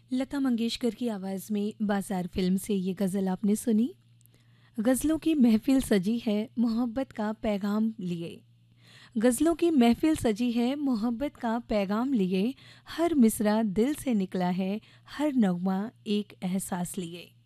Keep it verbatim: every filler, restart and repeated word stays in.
लता मंगेशकर की आवाज़ में बाज़ार फिल्म से ये गज़ल आपने सुनी। गज़लों की महफ़िल सजी है मोहब्बत का पैगाम लिए। गज़लों की महफ़िल सजी है मोहब्बत का पैगाम लिए। हर मिसरा दिल से निकला है, हर नगमा एक एहसास लिए।